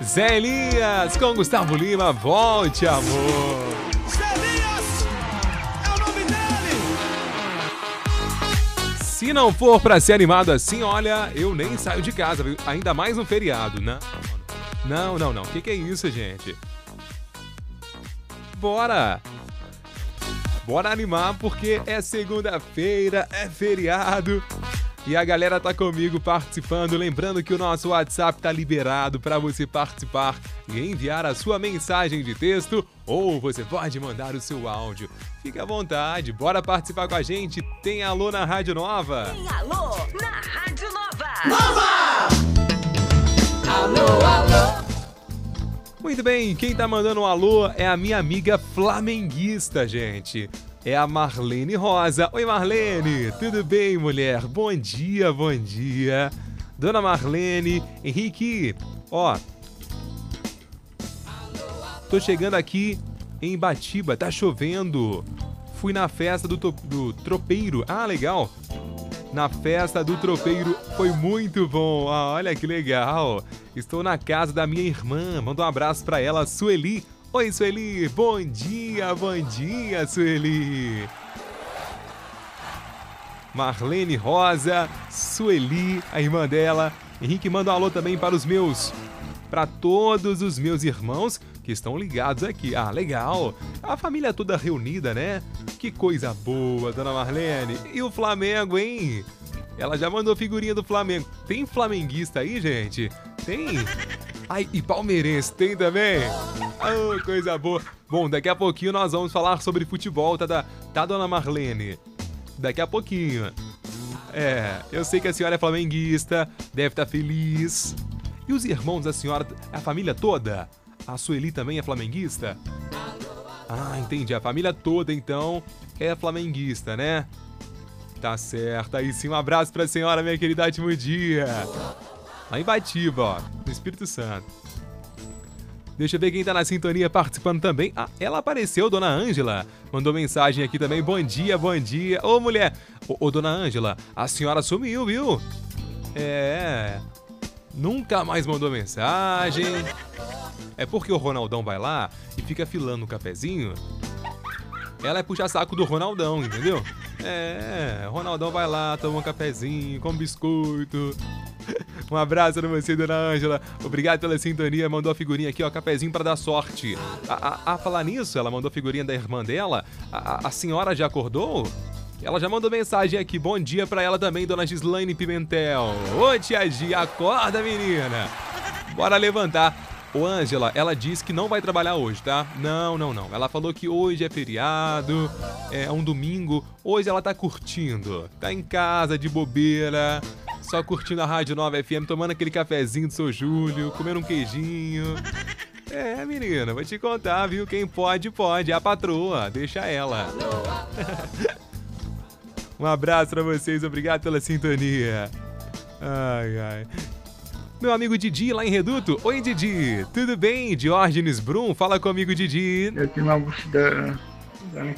Zé Elias com Gustavo Lima, volte amor. Zé Elias é o nome dele. Se não for pra ser animado assim, olha, eu nem saio de casa, viu? Ainda mais no feriado, né? Não. O que é isso, gente? Bora animar porque é segunda-feira, é feriado. E a galera tá comigo participando, lembrando que o nosso WhatsApp tá liberado para você participar e enviar a sua mensagem de texto ou você pode mandar o seu áudio. Fique à vontade, bora participar com a gente. Tem alô na Rádio Nova? Tem alô na Rádio Nova! Alô. Muito bem, quem tá mandando um alô é a minha amiga flamenguista, gente. É a Marlene Rosa. Oi, Marlene. Tudo bem, mulher? Bom dia. Dona Marlene, Henrique, ó. Tô chegando aqui em Batiba, tá chovendo. Fui na festa do tropeiro. Ah, legal. Na festa do tropeiro foi muito bom. Ah, olha que legal. Estou na casa da minha irmã. Manda um abraço pra ela, Sueli. Oi, Sueli. Bom dia, Sueli. Marlene Rosa, Sueli, a irmã dela. Henrique manda um alô também para todos os meus irmãos que estão ligados aqui. Ah, legal. A família toda reunida, né? Que coisa boa, dona Marlene. E o Flamengo, hein? Ela já mandou figurinha do Flamengo. Tem flamenguista aí, gente? Tem? Ai, e palmeirense tem também? Oh, coisa boa. Bom, daqui a pouquinho nós vamos falar sobre futebol, tá, dona Marlene? Daqui a pouquinho. É, eu sei que a senhora é flamenguista, deve estar feliz. E os irmãos da senhora, a família toda? A Sueli também é flamenguista? Ah, entendi. A família toda, então, é flamenguista, né? Tá certo. Aí sim, um abraço pra senhora, minha querida. Ótimo dia. Lá em Batiba, ó, no Espírito Santo. Deixa eu ver quem tá na sintonia participando também. Ah, ela apareceu, dona Ângela. Mandou mensagem aqui também. Bom dia. Ô, mulher. Ô, dona Ângela, a senhora sumiu, viu? É. Nunca mais mandou mensagem. É porque o Ronaldão vai lá e fica filando o cafezinho. Ela é puxa-saco do Ronaldão, entendeu? É, o Ronaldão vai lá, toma um cafezinho, come biscoito. Um abraço pra você, dona Ângela. Obrigado pela sintonia. Mandou a figurinha aqui, ó, cafezinho pra dar sorte. Falar nisso, ela mandou a figurinha da irmã dela. A senhora já acordou? Ela já mandou mensagem aqui. Bom dia pra ela também, dona Gislaine Pimentel. Ô, tia Gia, acorda, menina. Bora levantar. Ô, Ângela, ela disse que não vai trabalhar hoje, tá? Não. Ela falou que hoje é feriado, é um domingo. Hoje ela tá curtindo. Tá em casa, de bobeira. Só curtindo a Rádio Nova FM, tomando aquele cafezinho do seu Júlio, comendo um queijinho. É, menina, vou te contar, viu? Quem pode, é a patroa. Deixa ela. Um abraço pra vocês, obrigado pela sintonia. Ai. Meu amigo Didi, lá em Reduto. Oi, Didi. Tudo bem? Diógenes Brum, fala comigo, Didi. Eu tenho uma música